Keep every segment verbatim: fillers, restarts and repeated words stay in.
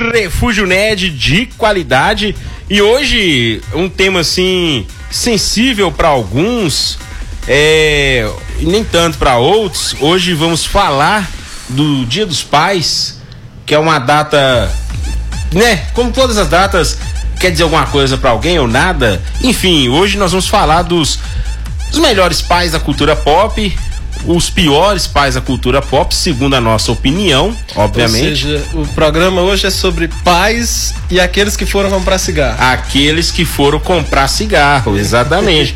Refúgio N E D de qualidade. E hoje, um tema assim, sensível para alguns, é, e nem tanto para outros. Hoje vamos falar do Dia dos Pais, que é uma data, né, como todas as datas, quer dizer alguma coisa para alguém ou nada. Enfim, hoje nós vamos falar dos, dos melhores pais da cultura pop, os piores pais da cultura pop, segundo a nossa opinião, obviamente. Ou seja, o programa hoje é sobre pais e aqueles que foram comprar cigarro. Aqueles que foram comprar cigarro, exatamente.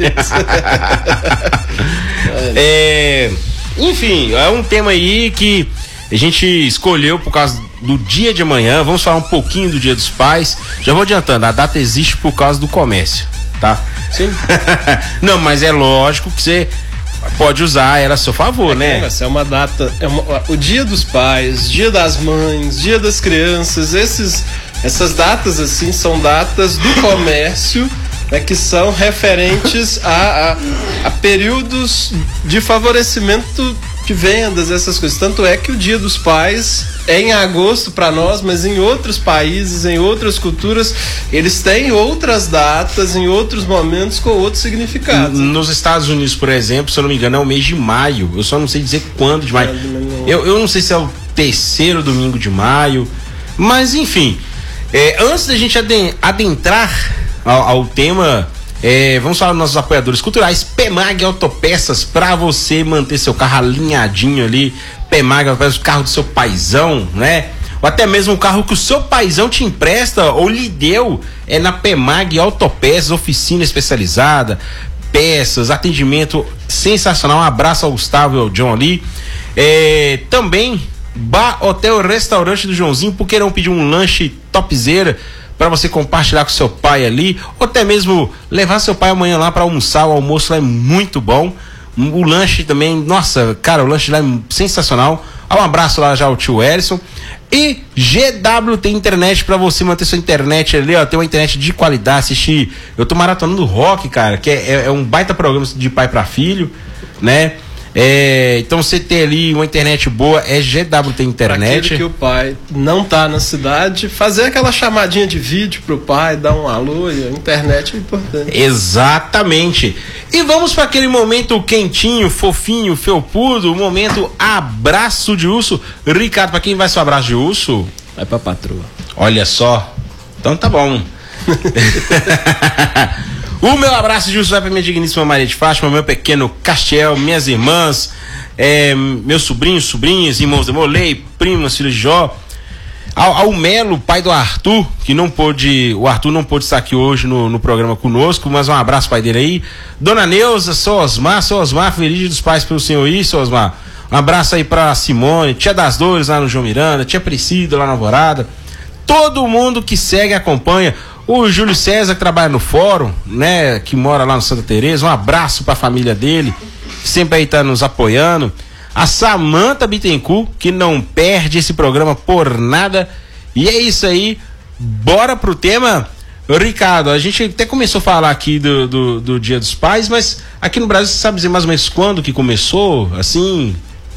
é, enfim, é um tema aí que a gente escolheu por causa do dia de amanhã. Vamos falar um pouquinho do Dia dos Pais. Já vou adiantando, a data existe por causa do comércio, tá? Sim. Não, mas é lógico que você pode usar ela a seu favor, é, né? Essa é uma data, é uma, o Dia dos Pais, Dia das Mães, Dia das Crianças, esses, essas datas assim são datas do comércio, né, que são referentes a, a, a períodos de favorecimento de vendas, essas coisas. Tanto é que o Dia dos Pais é em agosto para nós, mas em outros países, em outras culturas, eles têm outras datas, em outros momentos, com outros significados. Nos Estados Unidos, por exemplo, se eu não me engano, é o mês de maio. Eu só não sei dizer quando de maio. Eu, eu não sei se é o terceiro domingo de maio. Mas, enfim, é, antes da gente adentrar ao, ao tema, É, vamos falar dos nossos apoiadores culturais. Pemag Autopeças, pra você manter seu carro alinhadinho ali. Pemag Autopeças, o carro do seu paizão, né? Ou até mesmo o carro que o seu paizão te empresta ou lhe deu. É na Pemag Autopeças, oficina especializada, peças, atendimento sensacional. Um abraço ao Gustavo e ao John ali. É, também Bar Hotel Restaurante do Joãozinho, porque não pedir um lanche topzera para você compartilhar com seu pai ali, ou até mesmo levar seu pai amanhã lá para almoçar. O almoço lá é muito bom, o lanche também, nossa, cara, o lanche lá é sensacional. Um abraço lá já ao tio Erison. E G W T Internet, para você manter sua internet ali, ó, ter uma internet de qualidade, assistir. Eu tô maratonando rock, cara, que é, é, é um baita programa de pai para filho, né? É, então você ter ali uma internet boa é G W T Internet. Aquele que o pai não tá na cidade, fazer aquela chamadinha de vídeo pro pai, dar um alô, e a internet é importante. Exatamente. E vamos para aquele momento quentinho, fofinho, felpudo, o momento abraço de urso. Ricardo, para quem vai seu abraço de urso? Vai pra patroa. Olha só. Então tá bom. O meu abraço de urso vai para minha digníssima Maria de Fátima, meu pequeno Castiel, minhas irmãs, é, meus sobrinhos, sobrinhas, irmãos de Molei, primas, filhos de Jó, ao, ao Melo, pai do Arthur, que não pôde, o Arthur não pôde estar aqui hoje no, no programa conosco, mas um abraço, pai dele aí. Dona Neuza, seu Osmar, seu Osmar, feliz Dia dos Pais pelo senhor aí, seu Osmar. Um abraço aí pra Simone, tia das Dores lá no João Miranda, tia Priscila lá na Alvorada, todo mundo que segue e acompanha. O Júlio César, que trabalha no fórum, né, que mora lá no Santa Teresa, um abraço pra família dele, que sempre aí tá nos apoiando. A Samanta Bittencourt, que não perde esse programa por nada. E é isso aí, bora pro tema. Ricardo, a gente até começou a falar aqui do, do, do Dia dos Pais, mas aqui no Brasil você sabe dizer mais ou menos quando que começou, assim?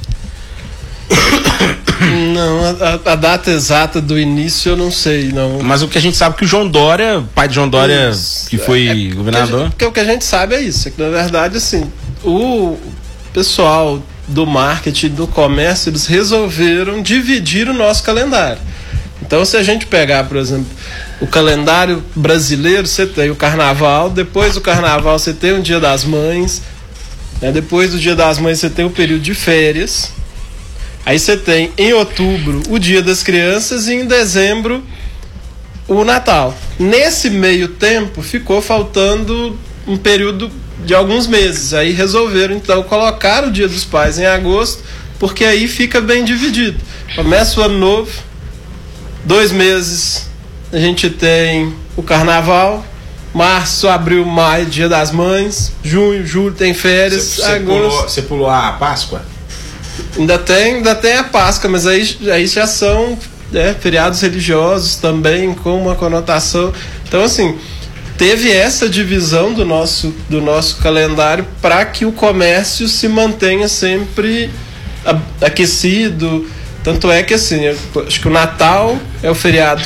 Não, a, a data exata do início eu não sei, não. Mas o que a gente sabe é que o João Dória, pai de João Dória, isso, que foi é, governador. Porque, porque o que a gente sabe é isso, é que na verdade, assim, o pessoal do marketing, do comércio, eles resolveram dividir o nosso calendário. Então, se a gente pegar, por exemplo, o calendário brasileiro, você tem o carnaval, depois do carnaval você tem o Dia das Mães, né? Depois do Dia das Mães você tem o período de férias. Aí você tem em outubro o Dia das Crianças e em dezembro o Natal. Nesse meio tempo ficou faltando um período de alguns meses. Aí resolveram então colocar o Dia dos Pais em agosto, porque aí fica bem dividido. Começa o ano novo, dois meses a gente tem o Carnaval, março, abril, maio, Dia das Mães, junho, julho tem férias, cê, cê agosto. Pulou, você pulou a Páscoa? Ainda tem, ainda tem a Páscoa, mas aí, aí já são, né, feriados religiosos também, com uma conotação. Então, assim, teve essa divisão do nosso, do nosso calendário para que o comércio se mantenha sempre aquecido. Tanto é que, assim, acho que o Natal é o feriado